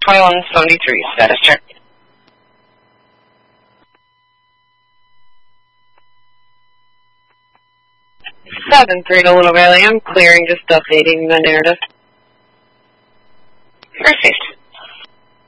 2173, status check. 7-3 to Little Valley, I'm clearing, just updating the narrative. Received.